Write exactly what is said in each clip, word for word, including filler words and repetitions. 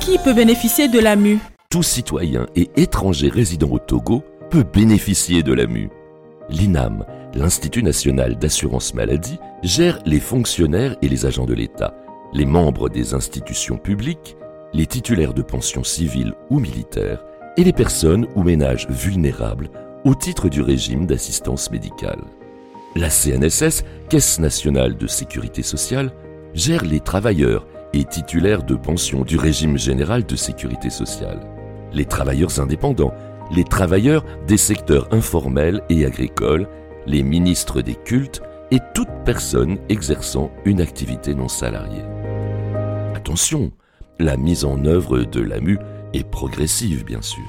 Qui peut bénéficier de l'A M U? Tout citoyen et étranger résidant au Togo peut bénéficier de l'A M U. L'I N A M, l'Institut national d'assurance maladie, gère les fonctionnaires et les agents de l'État, les membres des institutions publiques, les titulaires de pensions civiles ou militaires et les personnes ou ménages vulnérables au titre du régime d'assistance médicale. La C N S S, Caisse nationale de sécurité sociale, gère les travailleurs et titulaires de pensions du régime général de sécurité sociale, les travailleurs indépendants, les travailleurs des secteurs informels et agricoles, les ministres des cultes et toute personne exerçant une activité non salariée. Attention, la mise en œuvre de l'A M U est progressive, bien sûr.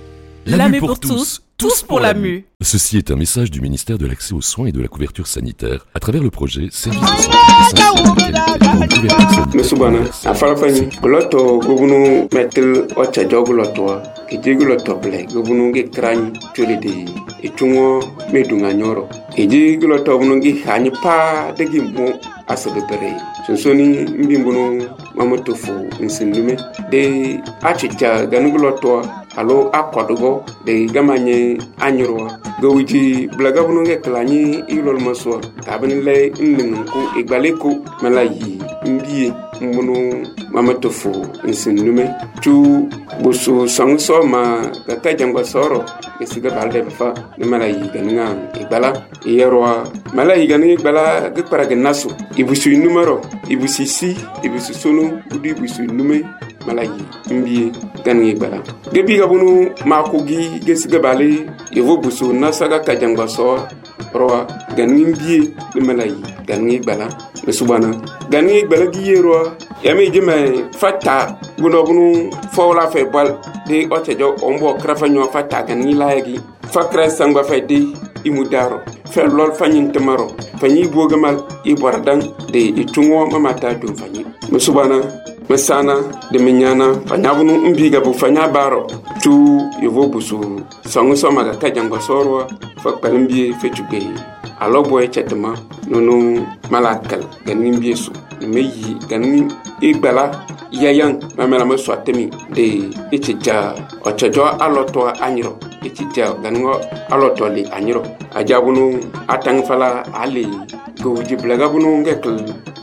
L'A M U pour tous, tous pour l'A M U. Ceci est un message du ministère de l'Accès aux soins et de la couverture sanitaire à travers le projet Service de santé essentiel de qualité pour une couverture sanitaire. Mesubana, afalafani, loto gubunu metel ocha jogu loto, ejegu loto ble, gubunu ge krani tulide, etungo medunga nyoro. Ejegu loto gubunu ge hani pa degi mo asebebere. Sonsoni mbimbuno mamotofu nsindume de achicha ganugu loto alo akodogo de gamanye anyurwa gawiji blaga bunu nge klani ilol maswa tabani le nningu igbaleko malayi mbiye mbunu mamatofu nsindume tu busu sangso ma kaka jangwa soro esiga balde fa ne malayi ganinga igbala yerwa malayi ganinga igbala gakara gnasu ibusu numero ibusi si ibusu sonu budi ibusu nume malayi mbiye ganinga igbala gebi gabunu makugi gesiga bale yevo busu nasaga kajangwa so roa ganinga mbiye ne malayi ganinga igbala mesubana ganinga igbala giyerwa yami jeme fata guno bunu fawla fe bal de otejo ombo krafa nyo fata ganinga layagi fakra sangba fe de imudaro fe lol fanyin temaro fanyi bogamal ibordan de itungo mamata dum fanyi mesubana mesana de menyana fanyabunu mbiga bu fanya baro tu yevo busu songo somaga kajangwa sorwa fakpalimbi fetuge alobo echetema nono malakal ganin biesu meyi ganin igbala yayan mamela maso atemi de echeja ochejo aloto anyiro echeja ganin aloto le anyiro ajabunu atang fala ali goji blaga bunu ngekl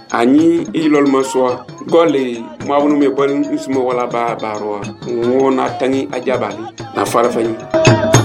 ani ilol maso gole mawunu me bon ismo wala ba barwa wona tangi ajabali na fara fanyi